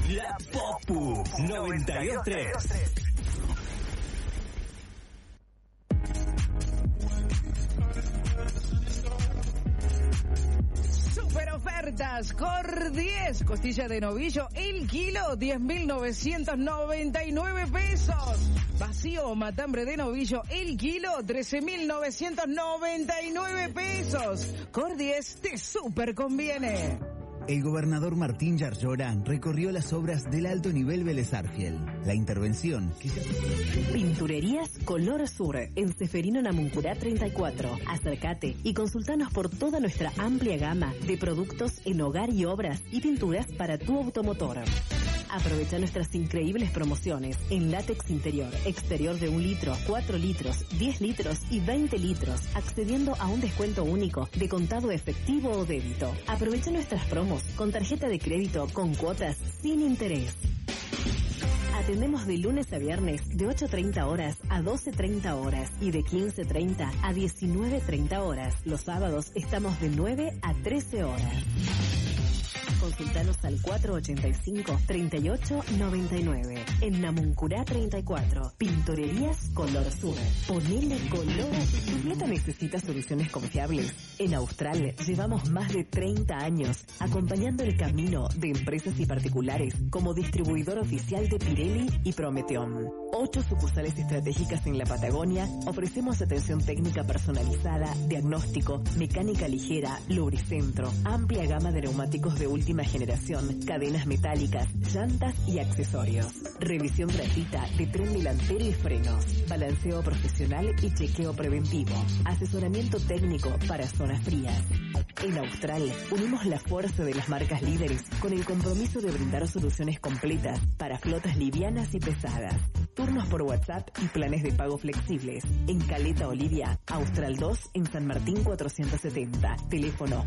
La Popu 92.3. Super ofertas, Cor 10, costilla de novillo, el kilo, 10.999 pesos. Vacío o matambre de novillo, el kilo, 13.999 pesos. Cor 10 te super conviene. El gobernador Martín Yarlora recorrió las obras del alto nivel Vélez Arfiel. La intervención que se... Pinturerías Color Sur, en Ceferino Namuncurá 34. Acércate y consultanos por toda nuestra amplia gama de productos en hogar y obras y pinturas para tu automotor. Aprovecha nuestras increíbles promociones en látex interior, exterior de 1 litro, 4 litros, 10 litros y 20 litros, accediendo a un descuento único de contado efectivo o débito. Aprovecha nuestras promos con tarjeta de crédito con cuotas sin interés. Atendemos de lunes a viernes de 8:30 horas a 12:30 horas y de 15:30 a 19:30 horas. Los sábados estamos de 9 a 13 horas. Consultanos al 485-3899. En Namuncurá 34. Pinturerías Color Sur. Ponele color a tu flota. ¿Necesita soluciones confiables? En Austral llevamos más de 30 años acompañando el camino de empresas y particulares como distribuidor oficial de Pirelli y Prometeon. 8 sucursales estratégicas en la Patagonia. Ofrecemos atención técnica personalizada, diagnóstico, mecánica ligera, lubricentro, amplia gama de neumáticos de última generación, cadenas metálicas, llantas y accesorios. Revisión gratuita de tren delantero y frenos, balanceo profesional y chequeo preventivo, asesoramiento técnico para zonas frías. En Austral unimos la fuerza de las marcas líderes con el compromiso de brindar soluciones completas para flotas livianas y pesadas. Turnos por WhatsApp y planes de pago flexibles. En Caleta Olivia, Austral 2 en San Martín 470. Teléfono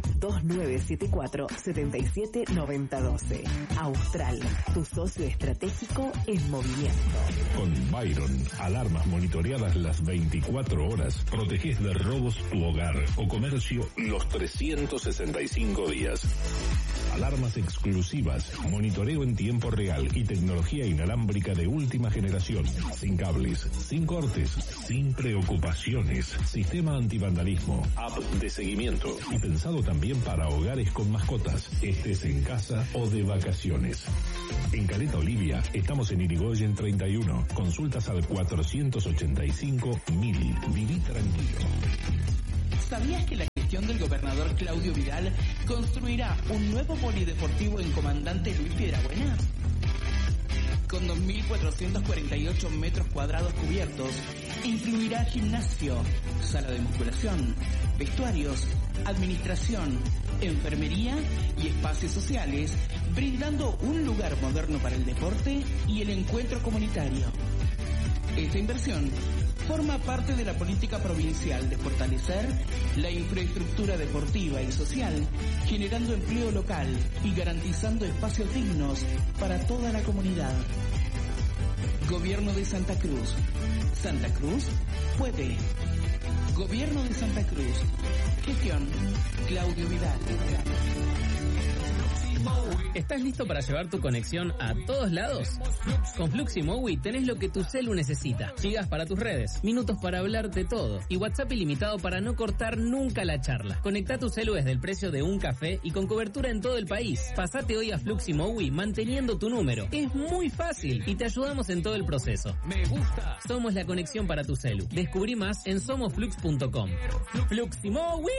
2974-779012. Austral, tu socio estratégico en movimiento. Con Byron, alarmas monitoreadas las 24 horas. Protegés de robos tu hogar o comercio los 365 días. Alarmas exclusivas, monitoreo en tiempo real y tecnología inalámbrica de última generación. Sin cables, sin cortes, sin preocupaciones. Sistema antivandalismo, app de seguimiento y pensado también para hogares con mascotas, estés en casa o de vacaciones. En Caleta Olivia estamos en Irigoyen 31. Consultas al 485.000. Viví tranquilo. ¿Sabías que la gestión del gobernador Claudio Vidal construirá un nuevo polideportivo en Comandante Luis Piedrabuena? Con 2.448 metros cuadrados cubiertos, incluirá gimnasio, sala de musculación, vestuarios, administración, enfermería y espacios sociales, brindando un lugar moderno para el deporte y el encuentro comunitario. Esta inversión forma parte de la política provincial de fortalecer la infraestructura deportiva y social, generando empleo local y garantizando espacios dignos para toda la comunidad. Gobierno de Santa Cruz. Santa Cruz puede. Gobierno de Santa Cruz. Gestión Claudio Vidal. ¿Estás listo para llevar tu conexión a todos lados? Con Fluximowi tenés lo que tu celu necesita. Gigas para tus redes, minutos para hablar de todo y WhatsApp ilimitado para no cortar nunca la charla. Conectá tu celu desde el precio de un café y con cobertura en todo el país. Pasate hoy a Fluximowi manteniendo tu número. Es muy fácil y te ayudamos en todo el proceso. Me gusta. Somos la conexión para tu celu. Descubrí más en somosflux.com. Fluximowi.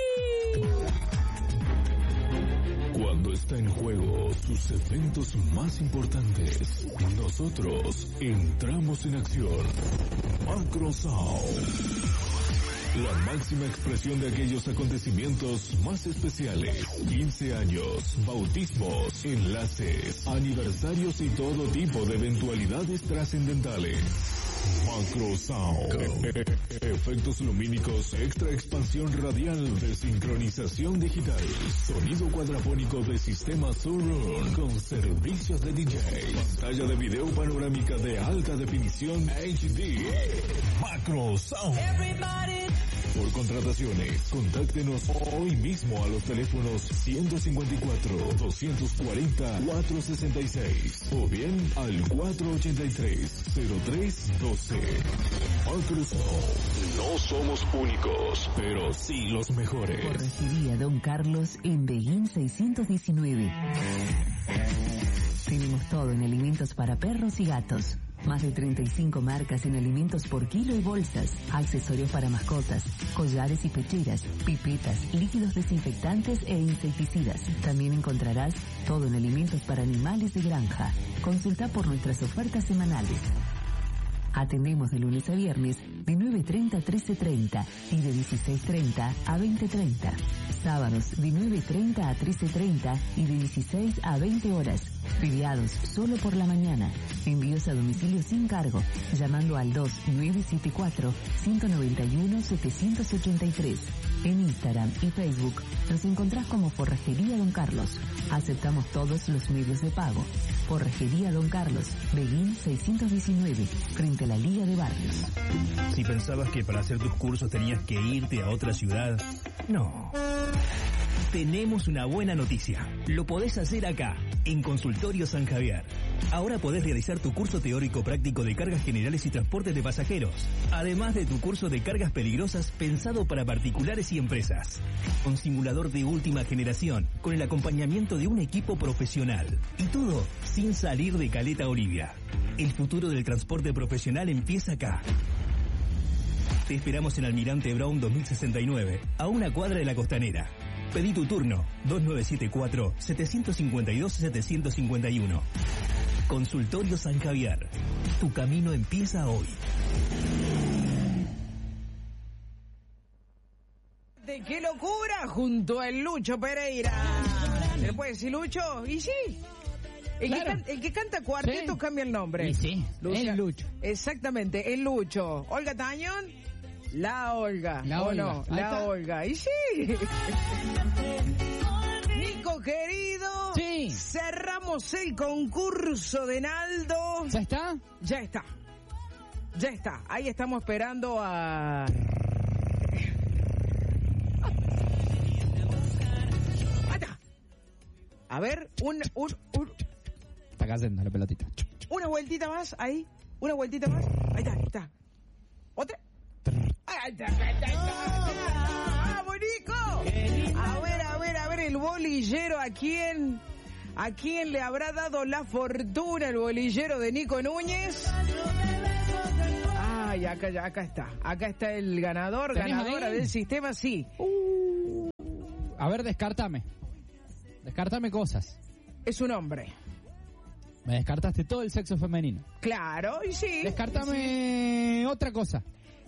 Cuando está en juego sus eventos más importantes, nosotros entramos en acción. Macrosound. La máxima expresión de aquellos acontecimientos más especiales. 15 años, bautismos, enlaces, aniversarios y todo tipo de eventualidades trascendentales. Macrosound. Efectos lumínicos, extra expansión radial de sincronización digital. Sonido cuadrafónico de sistema Surround con servicios de DJ. Pantalla de video panorámica de alta definición HD. Macrosound. por contrataciones. Contáctenos hoy mismo a los teléfonos 154-240-466 o bien al 483-0312. Microsoft. No somos únicos, pero sí los mejores. Forrajería Don Carlos en Beguín 619. Tenemos todo en alimentos para perros y gatos. Más de 35 marcas en alimentos por kilo y bolsas, accesorios para mascotas, collares y pecheras, pipetas, líquidos desinfectantes e insecticidas. También encontrarás todo en alimentos para animales de granja. Consulta por nuestras ofertas semanales. Atendemos de lunes a viernes de 9:30 a 13:30 y de 16:30 a 20:30. Sábados de 9:30 a 13:30 y de 16 a 20 horas. Feriados solo por la mañana. Envíos a domicilio sin cargo, llamando al 2974-191-783. En Instagram y Facebook nos encontrás como Forrajería Don Carlos. Aceptamos todos los medios de pago. Forrajería Don Carlos, Beguín 619, frente a la Liga de Barrios. Si pensabas que para hacer tus cursos tenías que irte a otra ciudad, no. Tenemos una buena noticia. Lo podés hacer acá, en Consultorio San Javier. Ahora podés realizar tu curso teórico práctico de cargas generales y transportes de pasajeros, además de tu curso de cargas peligrosas pensado para particulares y empresas. Un simulador de última generación, con el acompañamiento de un equipo profesional. Y todo sin salir de Caleta Olivia. El futuro del transporte profesional empieza acá. Te esperamos en Almirante Brown 2069, a una cuadra de la Costanera. Pedí tu turno, 2974-752-751. Consultorio San Javier. Tu camino empieza hoy. ¡De qué locura! Junto al Lucho Pereira. ¿Se le puede decir Lucho? Y sí. El que canta cuarteto cambia el nombre. Y sí, Lucha. el Lucho. Exactamente, el Lucho. Olga Tañón, la Olga. La Olga. No, Ahí la está. Olga. Y sí. Nico querido. Sí. Cerramos el concurso de Naldo. ¿Ya está? Ya está. Ya está. Ahí estamos esperando a... Ahí está. A ver, Está cayendo la pelotita. una vueltita más, ahí. Una vueltita más. Ahí está. ¿Otra? Ahí está. ¡Vamos, Nico! A ver, el bolillero, ¿a quién le habrá dado la fortuna el bolillero de Nico Núñez? Ay, acá está. Acá está el ganador, ganadora ahí? del sistema, sí. A ver, descártame cosas. Es un hombre. Me descartaste todo el sexo femenino. Claro, y sí. Descártame otra cosa.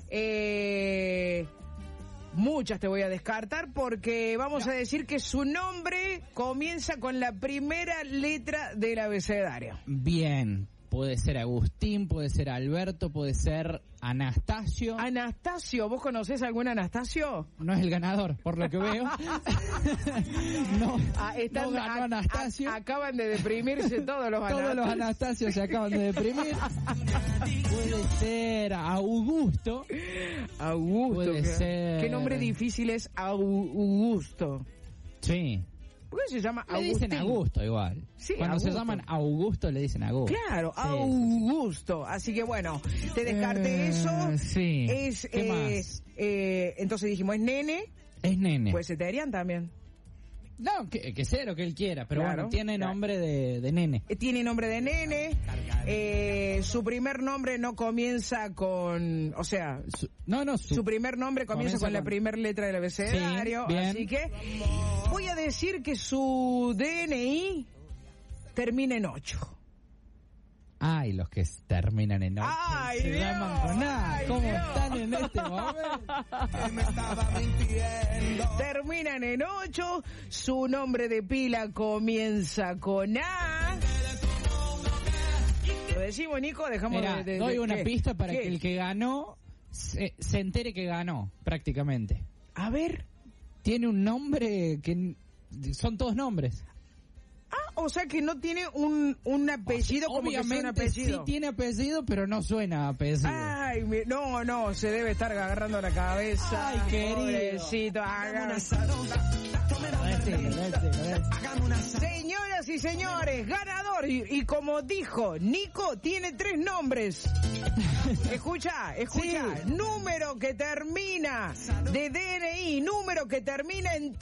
Muchas te voy a descartar porque vamos a decir que su nombre comienza con la primera letra del abecedario. Bien. Puede ser Agustín, puede ser Alberto, puede ser Anastasio. Anastasio, ¿vos conocés algún Anastasio? No es el ganador, por lo que veo. No ganó Anastasio. Acaban de deprimirse todos los Anastasios. Todos los Anastasios se acaban de deprimir. Puede ser Augusto. Augusto. Puede ser. Qué nombre difícil es Augusto. Sí. ¿Por qué se llama Le Agustín? dicen Augusto igual. Sí, Cuando Augusto. se llaman Augusto le dicen Augusto. Claro, Sí, Augusto. Así que bueno, te descarté eso. Sí. Es, ¿Qué más? entonces dijimos, es nene. Es nene. Pues se te harían también. No, que sea lo que él quiera, pero Claro, bueno, tiene claro. nombre de nene. Tiene nombre de nene. Su primer nombre no comienza con... O sea, su primer nombre comienza con la primera letra del abecedario. Sí, bien. Así que voy a decir que su DNI termina en 8. Ay, los que terminan en 8. Ay, se Dios, llaman con A. ay, ¿Cómo Dios. están en este momento? Terminan en 8. Su nombre de pila comienza con A. ¿Lo decimos, Nico? Dejamos Mirá, de doy una ¿qué? pista para ¿Qué? que el que ganó se entere que ganó, prácticamente. A ver. Tiene un nombre que son todos nombres. o sea que no tiene un apellido como que sea un apellido. Sí tiene apellido, pero no suena a apellido. Ay, no, se debe estar agarrando la cabeza. Ay, querido. Pobrecito, Señoras y señores, ganador, y como dijo Nico, tiene 3 nombres. Escucha, sí. Número que termina de DNI, número que termina en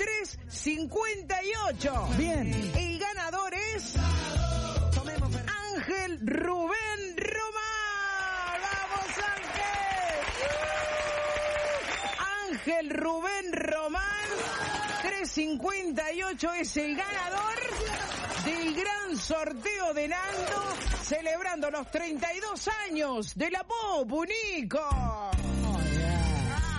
358. Bien. El ganador es Ángel Rubén Román. ¡Vamos, Ángel! Ángel Rubén Román, 358 es el ganador del gran sorteo de Nando, celebrando los 32 años de la Popu, Nico.